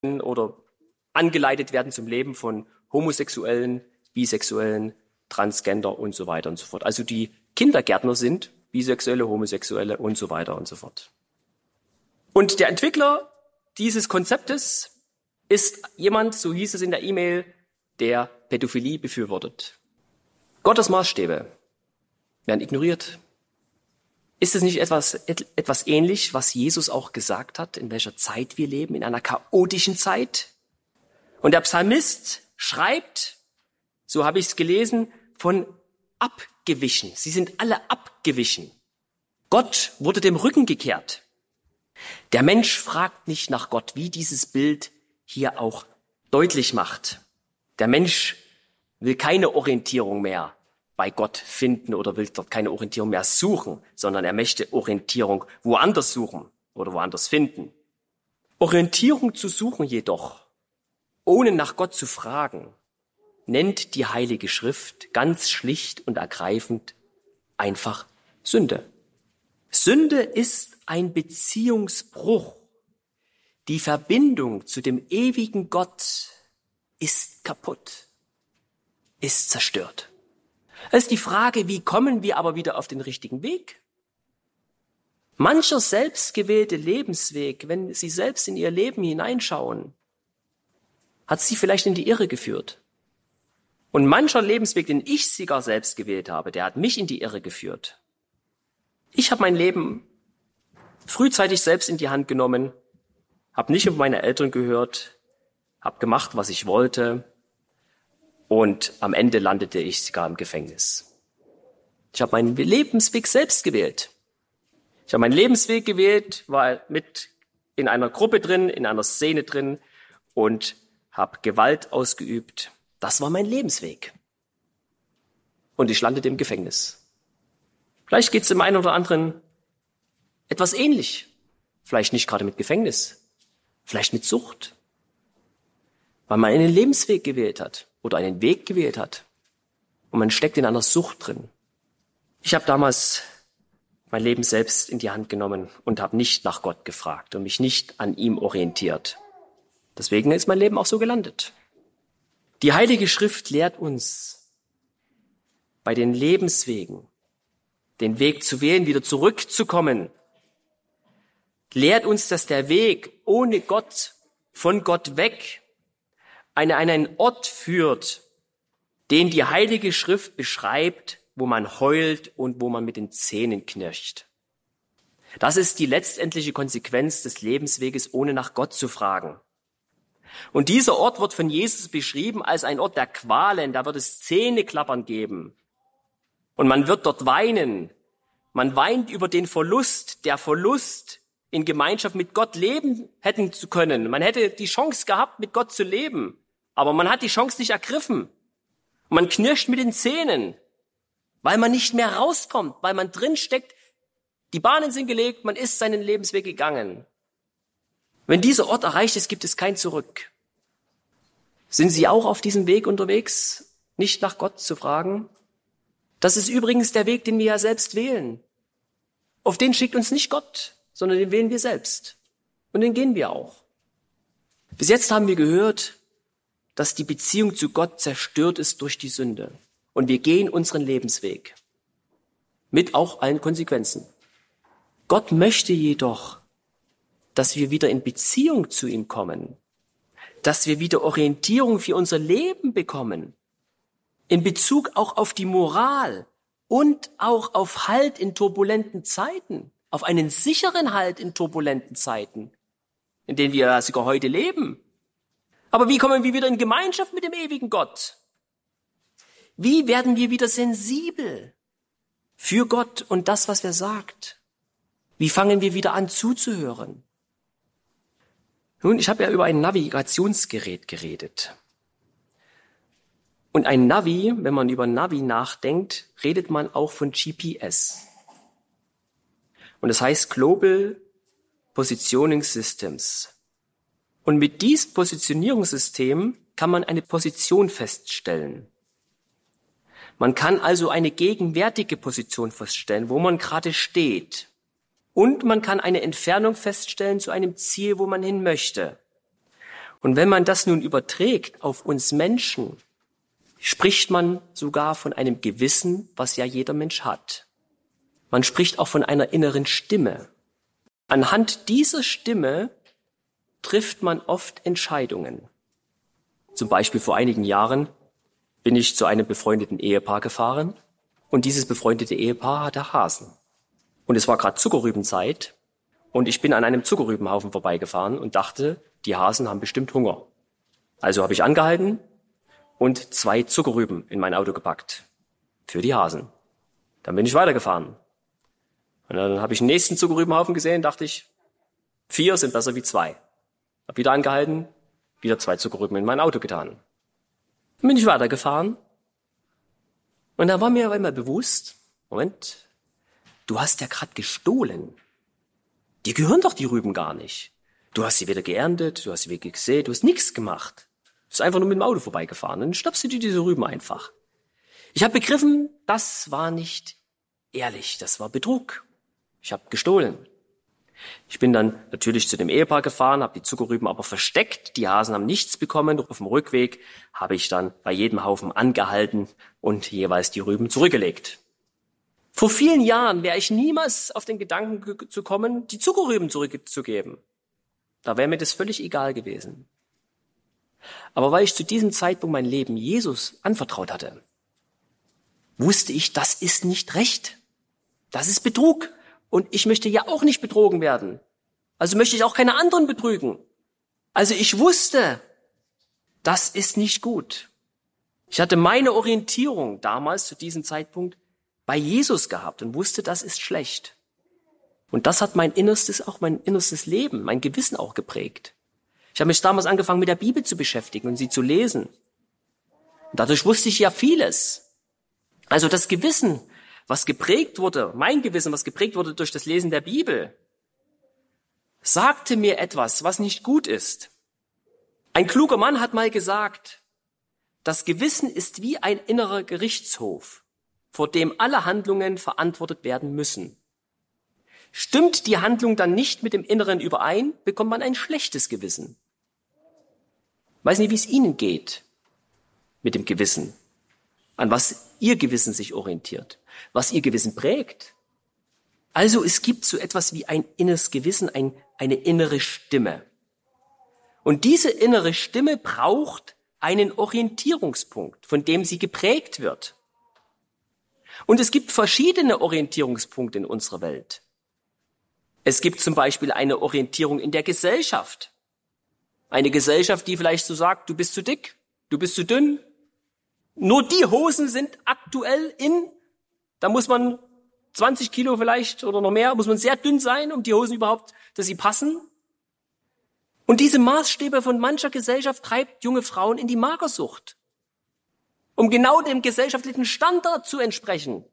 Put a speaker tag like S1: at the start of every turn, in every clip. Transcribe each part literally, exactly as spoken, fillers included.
S1: oder angeleitet werden zum Leben von Homosexuellen, Bisexuellen, Transgender und so weiter und so fort. Also die Kindergärtner sind Bisexuelle, Homosexuelle und so weiter und so fort. Und der Entwickler dieses Konzeptes ist jemand, so hieß es in der E-Mail, der Pädophilie befürwortet. Gottes Maßstäbe werden ignoriert. Ist es nicht etwas, etwas ähnlich, was Jesus auch gesagt hat, in welcher Zeit wir leben, in einer chaotischen Zeit? Und der Psalmist schreibt, so habe ich es gelesen, von abgewichen. Sie sind alle abgewichen. Gott wurde dem Rücken gekehrt. Der Mensch fragt nicht nach Gott, wie dieses Bild hier auch deutlich macht. Der Mensch will keine Orientierung mehr bei Gott finden oder will dort keine Orientierung mehr suchen, sondern er möchte Orientierung woanders suchen oder woanders finden. Orientierung zu suchen jedoch, ohne nach Gott zu fragen, nennt die Heilige Schrift ganz schlicht und ergreifend einfach Sünde. Sünde ist ein Beziehungsbruch. Die Verbindung zu dem ewigen Gott ist kaputt, ist zerstört. Es ist die Frage, wie kommen wir aber wieder auf den richtigen Weg? Mancher selbstgewählte Lebensweg, wenn Sie selbst in Ihr Leben hineinschauen, hat Sie vielleicht in die Irre geführt. Und mancher Lebensweg, den ich sogar selbst gewählt habe, der hat mich in die Irre geführt. Ich habe mein Leben frühzeitig selbst in die Hand genommen, habe nicht auf meine Eltern gehört, habe gemacht, was ich wollte und am Ende landete ich sogar im Gefängnis. Ich habe meinen Lebensweg selbst gewählt. Ich habe meinen Lebensweg gewählt, war mit in einer Gruppe drin, in einer Szene drin und habe Gewalt ausgeübt. Das war mein Lebensweg. Und ich landete im Gefängnis. Vielleicht geht es dem einen oder anderen etwas ähnlich. Vielleicht nicht gerade mit Gefängnis, vielleicht mit Sucht. Weil man einen Lebensweg gewählt hat oder einen Weg gewählt hat. Und man steckt in einer Sucht drin. Ich habe damals mein Leben selbst in die Hand genommen und habe nicht nach Gott gefragt und mich nicht an ihm orientiert. Deswegen ist mein Leben auch so gelandet. Die Heilige Schrift lehrt uns, bei den Lebenswegen den Weg zu wählen, wieder zurückzukommen. Lehrt uns, dass der Weg ohne Gott, von Gott weg, an einen Ort führt, den die Heilige Schrift beschreibt, wo man heult und wo man mit den Zähnen knirscht. Das ist die letztendliche Konsequenz des Lebensweges, ohne nach Gott zu fragen. Und dieser Ort wird von Jesus beschrieben als ein Ort der Qualen, da wird es Zähneklappern geben. Und man wird dort weinen. Man weint über den Verlust, der Verlust, in Gemeinschaft mit Gott leben hätten zu können. Man hätte die Chance gehabt, mit Gott zu leben. Aber man hat die Chance nicht ergriffen. Und man knirscht mit den Zähnen, weil man nicht mehr rauskommt, weil man drin steckt. Die Bahnen sind gelegt, man ist seinen Lebensweg gegangen. Wenn dieser Ort erreicht ist, gibt es kein Zurück. Sind Sie auch auf diesem Weg unterwegs, nicht nach Gott zu fragen? Das ist übrigens der Weg, den wir ja selbst wählen. Auf den schickt uns nicht Gott, sondern den wählen wir selbst. Und den gehen wir auch. Bis jetzt haben wir gehört, dass die Beziehung zu Gott zerstört ist durch die Sünde. Und wir gehen unseren Lebensweg. Mit auch allen Konsequenzen. Gott möchte jedoch, dass wir wieder in Beziehung zu ihm kommen. Dass wir wieder Orientierung für unser Leben bekommen. In Bezug auch auf die Moral und auch auf Halt in turbulenten Zeiten. Auf einen sicheren Halt in turbulenten Zeiten, in denen wir sogar heute leben. Aber wie kommen wir wieder in Gemeinschaft mit dem ewigen Gott? Wie werden wir wieder sensibel für Gott und das, was er sagt? Wie fangen wir wieder an zuzuhören? Nun, ich habe ja über ein Navigationsgerät geredet. Und ein Navi, wenn man über Navi nachdenkt, redet man auch von G P S. Und das heißt Global Positioning Systems. Und mit diesem Positionierungssystem kann man eine Position feststellen. Man kann also eine gegenwärtige Position feststellen, wo man gerade steht. Und man kann eine Entfernung feststellen zu einem Ziel, wo man hin möchte. Und wenn man das nun überträgt auf uns Menschen, spricht man sogar von einem Gewissen, was ja jeder Mensch hat. Man spricht auch von einer inneren Stimme. Anhand dieser Stimme trifft man oft Entscheidungen. Zum Beispiel vor einigen Jahren bin ich zu einem befreundeten Ehepaar gefahren und dieses befreundete Ehepaar hatte Hasen. Und es war gerade Zuckerrübenzeit und ich bin an einem Zuckerrübenhaufen vorbeigefahren und dachte, die Hasen haben bestimmt Hunger. Also habe ich angehalten und zwei Zuckerrüben in mein Auto gepackt. Für die Hasen. Dann bin ich weitergefahren. Und dann habe ich den nächsten Zuckerrübenhaufen gesehen, dachte ich, vier sind besser wie zwei. Hab wieder angehalten, wieder zwei Zuckerrüben in mein Auto getan. Dann bin ich weitergefahren. Und da war mir auf einmal bewusst, Moment, du hast ja gerade gestohlen. Dir gehören doch die Rüben gar nicht. Du hast sie weder geerntet, du hast sie weder gesät, du hast nichts gemacht. Du bist einfach nur mit dem Auto vorbeigefahren. Dann schnappst du dir diese Rüben einfach. Ich habe begriffen, das war nicht ehrlich, das war Betrug. Ich habe gestohlen. Ich bin dann natürlich zu dem Ehepaar gefahren, habe die Zuckerrüben aber versteckt. Die Hasen haben nichts bekommen. Auf dem Rückweg habe ich dann bei jedem Haufen angehalten und jeweils die Rüben zurückgelegt. Vor vielen Jahren wäre ich niemals auf den Gedanken zu kommen, die Zuckerrüben zurückzugeben. Da wäre mir das völlig egal gewesen. Aber weil ich zu diesem Zeitpunkt mein Leben Jesus anvertraut hatte, wusste ich, das ist nicht recht. Das ist Betrug. Und ich möchte ja auch nicht betrogen werden. Also möchte ich auch keine anderen betrügen. Also ich wusste, das ist nicht gut. Ich hatte meine Orientierung damals zu diesem Zeitpunkt bei Jesus gehabt und wusste, das ist schlecht. Und das hat mein Innerstes, auch mein innerstes Leben, mein Gewissen auch geprägt. Ich habe mich damals angefangen, mit der Bibel zu beschäftigen und sie zu lesen. Und dadurch wusste ich ja vieles. Also das Gewissen, was geprägt wurde, mein Gewissen, was geprägt wurde durch das Lesen der Bibel, sagte mir etwas, was nicht gut ist. Ein kluger Mann hat mal gesagt, das Gewissen ist wie ein innerer Gerichtshof, vor dem alle Handlungen verantwortet werden müssen. Stimmt die Handlung dann nicht mit dem Inneren überein, bekommt man ein schlechtes Gewissen. Weiß nicht, wie es Ihnen geht mit dem Gewissen, an was Ihr Gewissen sich orientiert, was Ihr Gewissen prägt. Also es gibt so etwas wie ein inneres Gewissen, ein, eine innere Stimme. Und diese innere Stimme braucht einen Orientierungspunkt, von dem sie geprägt wird. Und es gibt verschiedene Orientierungspunkte in unserer Welt. Es gibt zum Beispiel eine Orientierung in der Gesellschaft. Eine Gesellschaft, die vielleicht so sagt, du bist zu dick, du bist zu dünn. Nur die Hosen sind aktuell in, da muss man zwanzig Kilo vielleicht oder noch mehr, muss man sehr dünn sein, um die Hosen überhaupt, dass sie passen. Und diese Maßstäbe von mancher Gesellschaft treibt junge Frauen in die Magersucht, um genau dem gesellschaftlichen Standard zu entsprechen.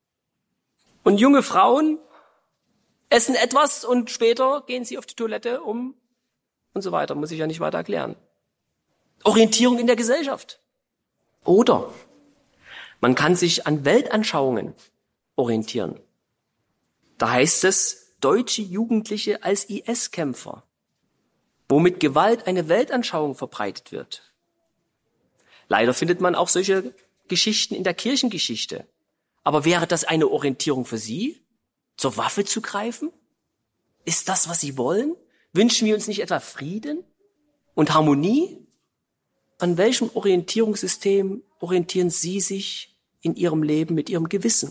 S1: Und junge Frauen essen etwas und später gehen sie auf die Toilette um und so weiter, muss ich ja nicht weiter erklären. Orientierung in der Gesellschaft. Oder man kann sich an Weltanschauungen orientieren. Da heißt es, deutsche Jugendliche als I S-Kämpfer, wo mit Gewalt eine Weltanschauung verbreitet wird. Leider findet man auch solche Geschichten in der Kirchengeschichte. Aber wäre das eine Orientierung für Sie, zur Waffe zu greifen? Ist das, was Sie wollen? Wünschen wir uns nicht etwa Frieden und Harmonie? An welchem Orientierungssystem orientieren Sie sich in Ihrem Leben mit Ihrem Gewissen?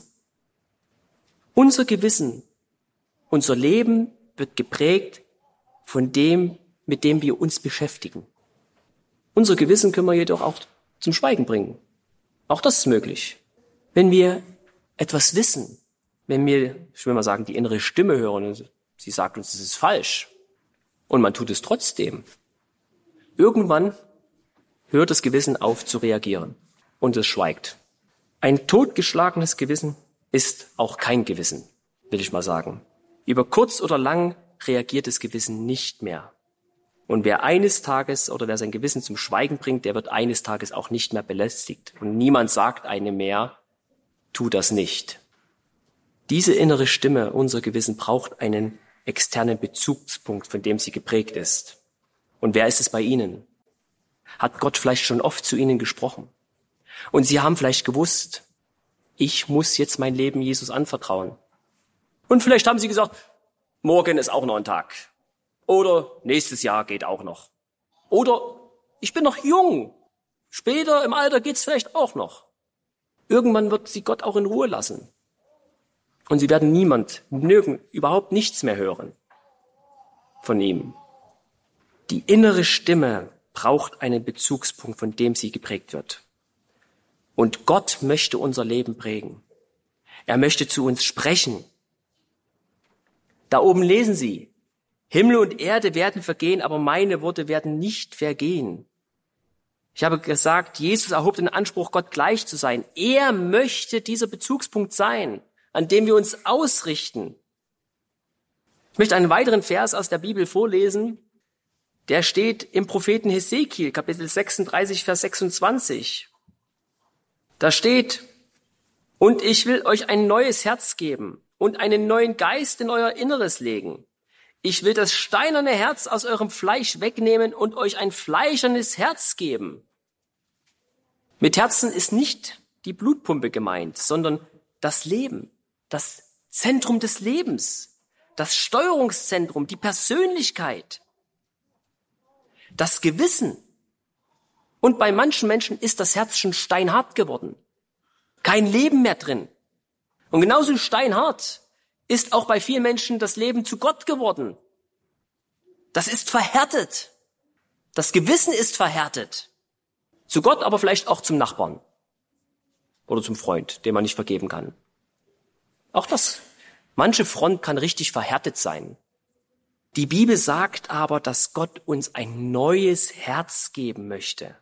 S1: Unser Gewissen, unser Leben wird geprägt von dem, mit dem wir uns beschäftigen. Unser Gewissen können wir jedoch auch zum Schweigen bringen. Auch das ist möglich. Wenn wir etwas wissen, wenn wir, ich will mal sagen, die innere Stimme hören und sie sagt uns, das ist falsch und man tut es trotzdem, irgendwann hört das Gewissen auf zu reagieren und es schweigt. Ein totgeschlagenes Gewissen ist auch kein Gewissen, will ich mal sagen. Über kurz oder lang reagiert das Gewissen nicht mehr. Und wer eines Tages oder wer sein Gewissen zum Schweigen bringt, der wird eines Tages auch nicht mehr belästigt. Und niemand sagt einem mehr, tu das nicht. Diese innere Stimme, unser Gewissen, braucht einen externen Bezugspunkt, von dem sie geprägt ist. Und wer ist es bei Ihnen? hat Gott vielleicht schon oft zu ihnen gesprochen. Und sie haben vielleicht gewusst, ich muss jetzt mein Leben Jesus anvertrauen. Und vielleicht haben sie gesagt, morgen ist auch noch ein Tag. Oder nächstes Jahr geht auch noch. Oder ich bin noch jung. Später im Alter geht's vielleicht auch noch. Irgendwann wird sie Gott auch in Ruhe lassen. Und sie werden niemand, nirgend, überhaupt nichts mehr hören von ihm. Die innere Stimme braucht einen Bezugspunkt, von dem sie geprägt wird. Und Gott möchte unser Leben prägen. Er möchte zu uns sprechen. Da oben lesen Sie, Himmel und Erde werden vergehen, aber meine Worte werden nicht vergehen. Ich habe gesagt, Jesus erhob den Anspruch, Gott gleich zu sein. Er möchte dieser Bezugspunkt sein, an dem wir uns ausrichten. Ich möchte einen weiteren Vers aus der Bibel vorlesen. Der steht im Propheten Hesekiel, Kapitel sechsunddreißig, Vers sechsundzwanzig. Da steht, und ich will euch ein neues Herz geben und einen neuen Geist in euer Inneres legen. Ich will das steinerne Herz aus eurem Fleisch wegnehmen und euch ein fleischernes Herz geben. Mit Herzen ist nicht die Blutpumpe gemeint, sondern das Leben, das Zentrum des Lebens, das Steuerungszentrum, die Persönlichkeit, das Gewissen. Und bei manchen Menschen ist das Herz schon steinhart geworden. Kein Leben mehr drin. Und genauso steinhart ist auch bei vielen Menschen das Leben zu Gott geworden. Das ist verhärtet. Das Gewissen ist verhärtet. Zu Gott, aber vielleicht auch zum Nachbarn. Oder zum Freund, dem man nicht vergeben kann. Auch das. Manche Front kann richtig verhärtet sein. Die Bibel sagt aber, dass Gott uns ein neues Herz geben möchte.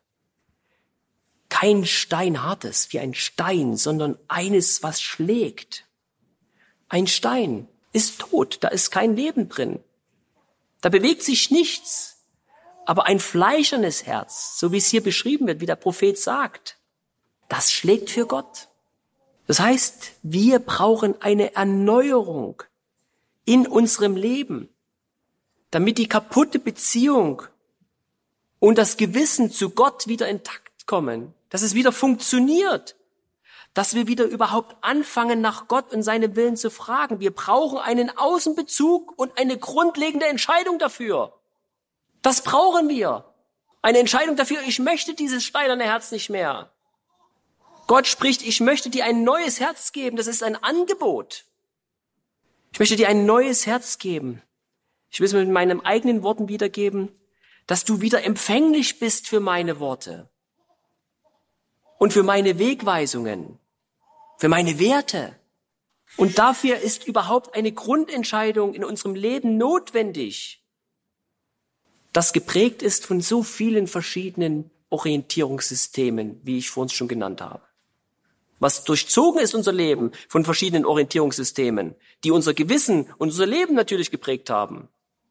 S1: Kein steinhartes, wie ein Stein, sondern eines, was schlägt. Ein Stein ist tot, da ist kein Leben drin. Da bewegt sich nichts. Aber ein fleischernes Herz, so wie es hier beschrieben wird, wie der Prophet sagt, das schlägt für Gott. Das heißt, wir brauchen eine Erneuerung in unserem Leben, damit die kaputte Beziehung und das Gewissen zu Gott wieder intakt kommen, dass es wieder funktioniert, dass wir wieder überhaupt anfangen, nach Gott und seinem Willen zu fragen. Wir brauchen einen Außenbezug und eine grundlegende Entscheidung dafür. Das brauchen wir. Eine Entscheidung dafür, ich möchte dieses steinerne Herz nicht mehr. Gott spricht, ich möchte dir ein neues Herz geben. Das ist ein Angebot. Ich möchte dir ein neues Herz geben. Ich will es mit meinen eigenen Worten wiedergeben, dass du wieder empfänglich bist für meine Worte und für meine Wegweisungen, für meine Werte. Und dafür ist überhaupt eine Grundentscheidung in unserem Leben notwendig, das geprägt ist von so vielen verschiedenen Orientierungssystemen, wie ich vorhin schon genannt habe. Was durchzogen ist unser Leben von verschiedenen Orientierungssystemen, die unser Gewissen und unser Leben natürlich geprägt haben.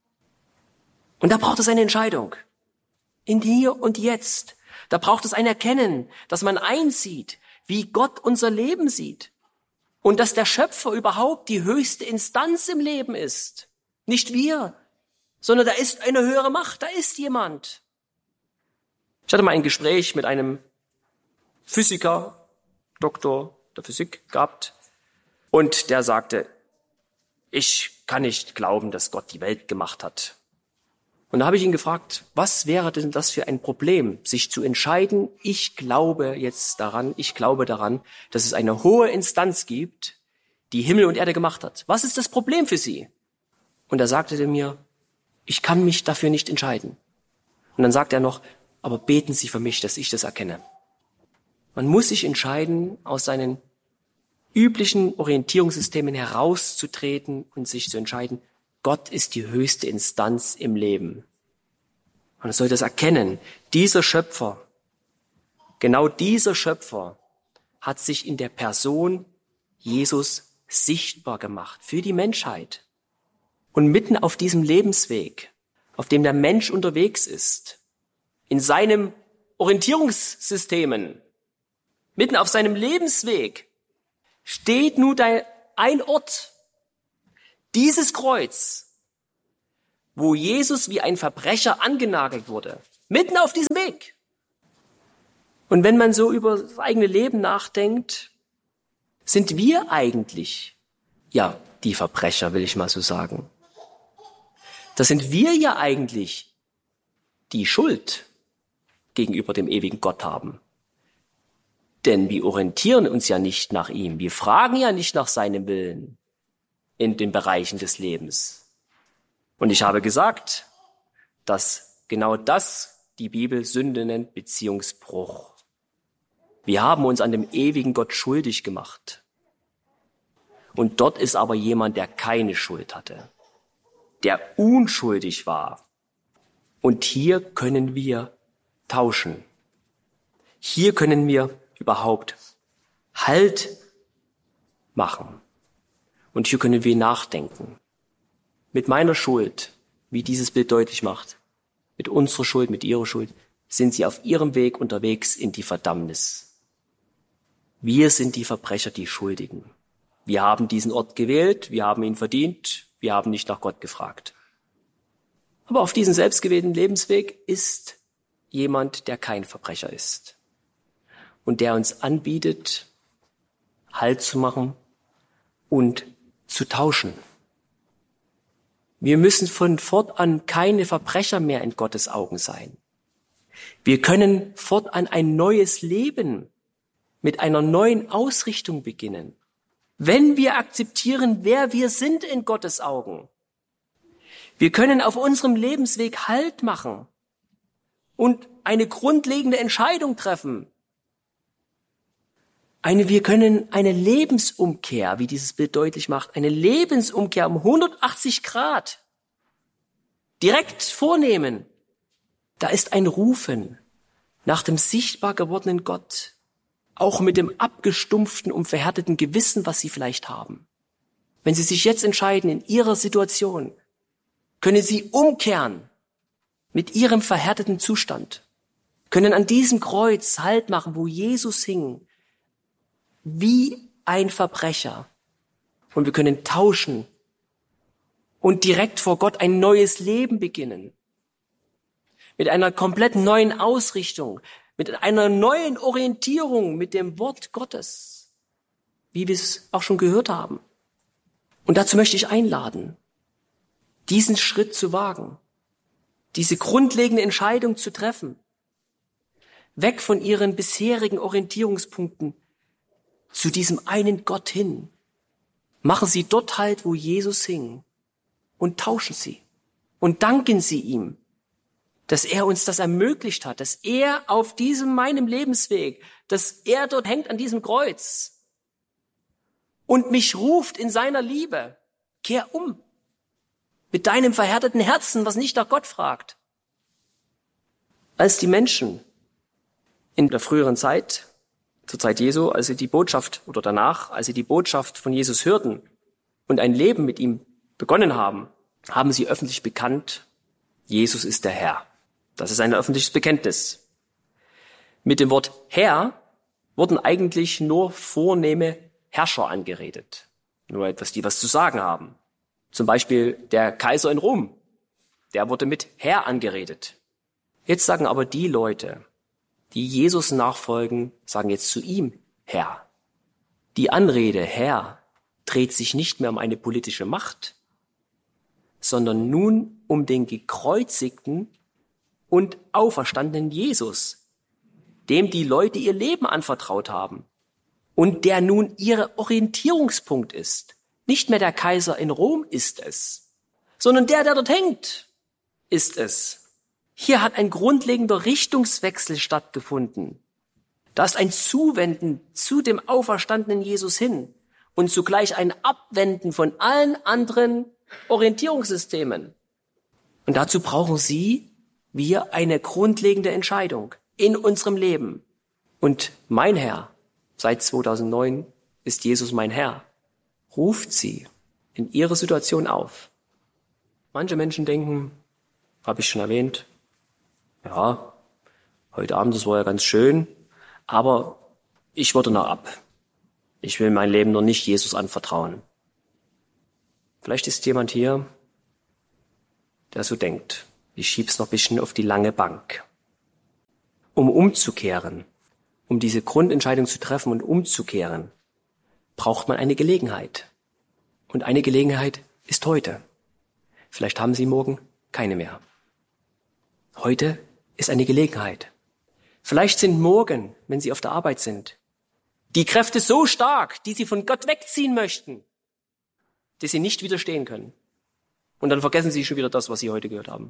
S1: Und da braucht es eine Entscheidung. In hier und jetzt. Da braucht es ein Erkennen, dass man einsieht, wie Gott unser Leben sieht. Und dass der Schöpfer überhaupt die höchste Instanz im Leben ist. Nicht wir, sondern da ist eine höhere Macht, da ist jemand. Ich hatte mal ein Gespräch mit einem Physiker, Doktor der Physik gehabt. Und der sagte, ich kann nicht glauben, dass Gott die Welt gemacht hat. Und da habe ich ihn gefragt, was wäre denn das für ein Problem, sich zu entscheiden, ich glaube jetzt daran, ich glaube daran, dass es eine hohe Instanz gibt, die Himmel und Erde gemacht hat. Was ist das Problem für Sie? Und da sagte er mir, ich kann mich dafür nicht entscheiden. Und dann sagt er noch, aber beten Sie für mich, dass ich das erkenne. Man muss sich entscheiden, aus seinen üblichen Orientierungssystemen herauszutreten und sich zu entscheiden, Gott ist die höchste Instanz im Leben. Und man soll das erkennen. Dieser Schöpfer, genau dieser Schöpfer hat sich in der Person Jesus sichtbar gemacht für die Menschheit. Und mitten auf diesem Lebensweg, auf dem der Mensch unterwegs ist, in seinem Orientierungssystemen, mitten auf seinem Lebensweg, steht nun ein Ort, dieses Kreuz, wo Jesus wie ein Verbrecher angenagelt wurde, mitten auf diesem Weg. Und wenn man so über das eigene Leben nachdenkt, sind wir eigentlich, ja, die Verbrecher, will ich mal so sagen. Da sind wir ja eigentlich die Schuld gegenüber dem ewigen Gott haben. Denn wir orientieren uns ja nicht nach ihm. Wir fragen ja nicht nach seinem Willen in den Bereichen des Lebens. Und ich habe gesagt, dass genau das die Bibel Sünde nennt, Beziehungsbruch. Wir haben uns an dem ewigen Gott schuldig gemacht. Und dort ist aber jemand, der keine Schuld hatte, der unschuldig war. Und hier können wir tauschen. Hier können wir überhaupt Halt machen. Und hier können wir nachdenken. Mit meiner Schuld, wie dieses Bild deutlich macht, mit unserer Schuld, mit ihrer Schuld, sind sie auf ihrem Weg unterwegs in die Verdammnis. Wir sind die Verbrecher, die Schuldigen. Wir haben diesen Ort gewählt, wir haben ihn verdient, wir haben nicht nach Gott gefragt. Aber auf diesem selbstgewählten Lebensweg ist jemand, der kein Verbrecher ist und der uns anbietet, Halt zu machen und zu tauschen. Wir müssen von fortan keine Verbrecher mehr in Gottes Augen sein. Wir können fortan ein neues Leben mit einer neuen Ausrichtung beginnen, wenn wir akzeptieren, wer wir sind in Gottes Augen. Wir können auf unserem Lebensweg Halt machen und eine grundlegende Entscheidung treffen. Eine, wir können eine Lebensumkehr, wie dieses Bild deutlich macht, eine Lebensumkehr um hundertachtzig Grad direkt vornehmen. Da ist ein Rufen nach dem sichtbar gewordenen Gott, auch mit dem abgestumpften und verhärteten Gewissen, was Sie vielleicht haben. Wenn Sie sich jetzt entscheiden in Ihrer Situation, können Sie umkehren mit Ihrem verhärteten Zustand, können an diesem Kreuz Halt machen, wo Jesus hing, wie ein Verbrecher. Und wir können tauschen und direkt vor Gott ein neues Leben beginnen. Mit einer komplett neuen Ausrichtung, mit einer neuen Orientierung mit dem Wort Gottes, wie wir es auch schon gehört haben. Und dazu möchte ich einladen, diesen Schritt zu wagen, diese grundlegende Entscheidung zu treffen, weg von ihren bisherigen Orientierungspunkten zu diesem einen Gott hin. Machen Sie dort Halt, wo Jesus hing, und tauschen Sie und danken Sie ihm, dass er uns das ermöglicht hat, dass er auf diesem meinem Lebensweg, dass er dort hängt an diesem Kreuz und mich ruft in seiner Liebe. Kehr um mit deinem verhärteten Herzen, was nicht nach Gott fragt. Als die Menschen in der früheren Zeit, zur Zeit Jesu, als sie die Botschaft oder danach, als sie die Botschaft von Jesus hörten und ein Leben mit ihm begonnen haben, haben sie öffentlich bekannt, Jesus ist der Herr. Das ist ein öffentliches Bekenntnis. Mit dem Wort Herr wurden eigentlich nur vornehme Herrscher angeredet. Nur etwas, die was zu sagen haben. Zum Beispiel der Kaiser in Rom. Der wurde mit Herr angeredet. Jetzt sagen aber die Leute, die Jesus nachfolgen, sagen jetzt zu ihm Herr. Die Anrede Herr dreht sich nicht mehr um eine politische Macht, sondern nun um den gekreuzigten und auferstandenen Jesus, dem die Leute ihr Leben anvertraut haben und der nun ihr Orientierungspunkt ist. Nicht mehr der Kaiser in Rom ist es, sondern der, der dort hängt, ist es. Hier hat ein grundlegender Richtungswechsel stattgefunden. Da ist ein Zuwenden zu dem auferstandenen Jesus hin und zugleich ein Abwenden von allen anderen Orientierungssystemen. Und dazu brauchen Sie, wir, eine grundlegende Entscheidung in unserem Leben. Und mein Herr, seit zweitausendneun ist Jesus mein Herr, ruft Sie in Ihre Situation auf. Manche Menschen denken, habe ich schon erwähnt, ja, heute Abend, das war ja ganz schön, aber ich warte noch ab. Ich will mein Leben noch nicht Jesus anvertrauen. Vielleicht ist jemand hier, der so denkt, ich schieb's noch ein bisschen auf die lange Bank. Um umzukehren, Um diese Grundentscheidung zu treffen und umzukehren, braucht man eine Gelegenheit. Und eine Gelegenheit ist heute. Vielleicht haben Sie morgen keine mehr. Heute ist eine Gelegenheit. Vielleicht sind morgen, wenn Sie auf der Arbeit sind, die Kräfte so stark, die Sie von Gott wegziehen möchten, dass Sie nicht widerstehen können. Und dann vergessen Sie schon wieder das, was Sie heute gehört haben.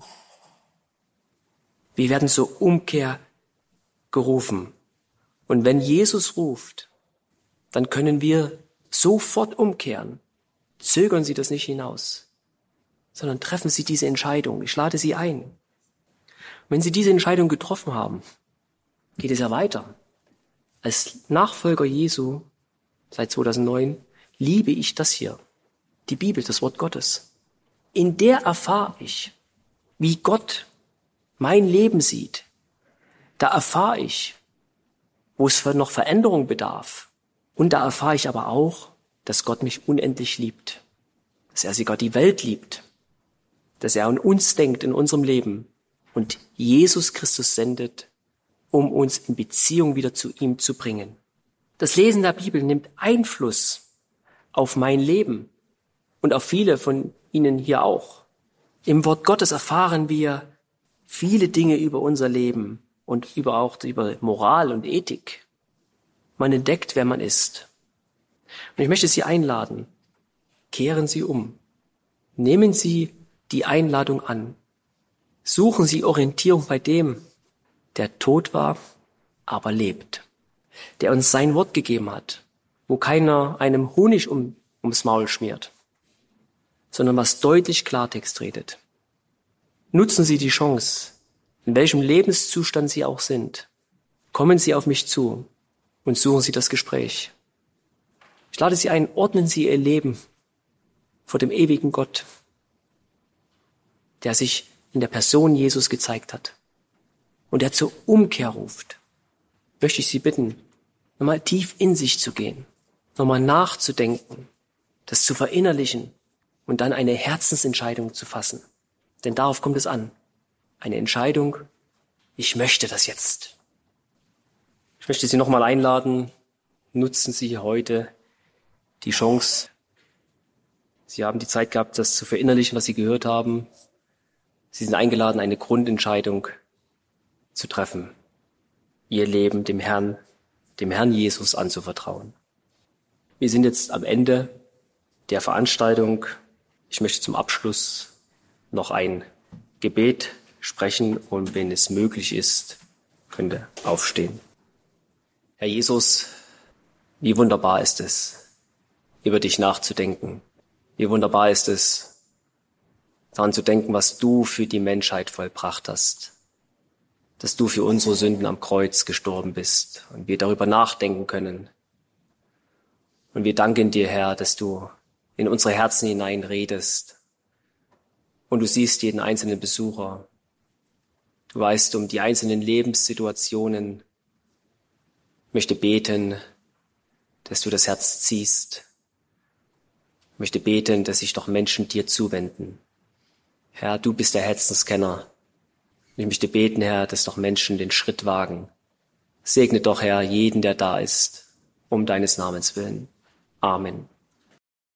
S1: Wir werden zur Umkehr gerufen. Und wenn Jesus ruft, dann können wir sofort umkehren. Zögern Sie das nicht hinaus, sondern treffen Sie diese Entscheidung. Ich lade Sie ein. Wenn Sie diese Entscheidung getroffen haben, geht es ja weiter. Als Nachfolger Jesu seit zweitausendneun liebe ich das hier, die Bibel, das Wort Gottes. In der erfahre ich, wie Gott mein Leben sieht. Da erfahre ich, wo es noch Veränderung bedarf. Und da erfahre ich aber auch, dass Gott mich unendlich liebt, dass er sogar die Welt liebt, dass er an uns denkt in unserem Leben und Jesus Christus sendet, um uns in Beziehung wieder zu ihm zu bringen. Das Lesen der Bibel nimmt Einfluss auf mein Leben und auf viele von Ihnen hier auch. Im Wort Gottes erfahren wir viele Dinge über unser Leben und über auch über Moral und Ethik. Man entdeckt, wer man ist. Und ich möchte Sie einladen, kehren Sie um. Nehmen Sie die Einladung an. Suchen Sie Orientierung bei dem, der tot war, aber lebt. Der uns sein Wort gegeben hat, wo keiner einem Honig um, ums Maul schmiert, sondern was deutlich Klartext redet. Nutzen Sie die Chance, in welchem Lebenszustand Sie auch sind. Kommen Sie auf mich zu und suchen Sie das Gespräch. Ich lade Sie ein, ordnen Sie Ihr Leben vor dem ewigen Gott, der sich in der Person Jesus gezeigt hat und der zur Umkehr ruft. Möchte ich Sie bitten, nochmal tief in sich zu gehen, nochmal nachzudenken, das zu verinnerlichen und dann eine Herzensentscheidung zu fassen. Denn darauf kommt es an. Eine Entscheidung, ich möchte das jetzt. Ich möchte Sie nochmal einladen, nutzen Sie heute die Chance. Sie haben die Zeit gehabt, das zu verinnerlichen, was Sie gehört haben. Sie sind eingeladen, eine Grundentscheidung zu treffen, Ihr Leben dem Herrn, dem Herrn Jesus anzuvertrauen. Wir sind jetzt am Ende der Veranstaltung. Ich möchte zum Abschluss noch ein Gebet sprechen und wenn es möglich ist, könnt ihr aufstehen. Herr Jesus, wie wunderbar ist es, über dich nachzudenken. Wie wunderbar ist es, daran zu denken, was du für die Menschheit vollbracht hast. Dass du für unsere Sünden am Kreuz gestorben bist und wir darüber nachdenken können. Und wir danken dir, Herr, dass du in unsere Herzen hinein redest. Und du siehst jeden einzelnen Besucher. Du weißt um die einzelnen Lebenssituationen. Ich möchte beten, dass du das Herz ziehst. Ich möchte beten, dass sich doch Menschen dir zuwenden. Herr, du bist der Herzenskenner. Ich möchte beten, Herr, dass doch Menschen den Schritt wagen. Segne doch, Herr, jeden, der da ist, um deines Namens willen. Amen.